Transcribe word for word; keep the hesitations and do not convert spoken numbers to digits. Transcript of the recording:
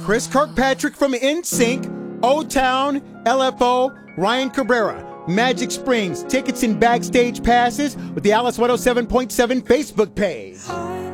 Chris Kirkpatrick from N Sync, O-Town, L F O, Ryan Cabrera, Magic Springs. Tickets and backstage passes with the Alice one oh seven point seven Facebook page.